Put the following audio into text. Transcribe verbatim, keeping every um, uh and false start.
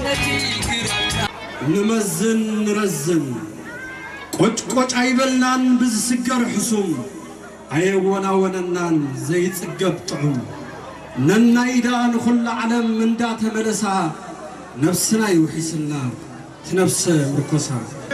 نمزن نرزن قوش قوش عيبلنان بزسقر حسوم عيوانا وننان زي تسقب طعم ننا إذا نخل علم من دات ملسا نفسنا يوحيسنا تنفس مركوسا